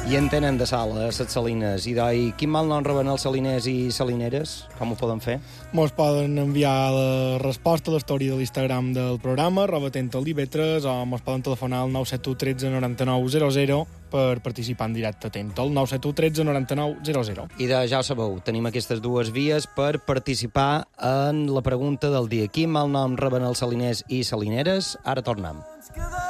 I en tenen de sal, a les salines. I quin mal nom reben els saliners i salineres? Com ho poden fer? Mos poden enviar la resposta a l'història de l'Instagram del programa, @atentaldib3, o mos poden telefonar al 971 13 99 00 per participar en directe Atentol, 971 13 99 00. I ja ho sabeu, tenim aquestes dues vies per participar en la pregunta del dia. Quin mal nom reben els saliners i salineres? Ara tornem.